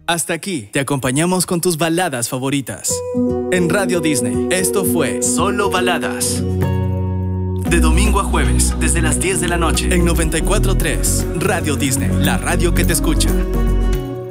Hasta aquí te acompañamos con tus baladas favoritas. En Radio Disney, esto fue Solo Baladas. De domingo a jueves, desde las 10 de la noche. En 94.3, Radio Disney, la radio que te escucha.